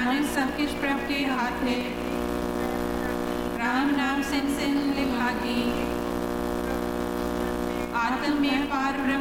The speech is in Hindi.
अचानक सब कुछ प्रभु के हाथ है। राम नाम सिन सिन लिभागी, आत्म में पार ब्रह्म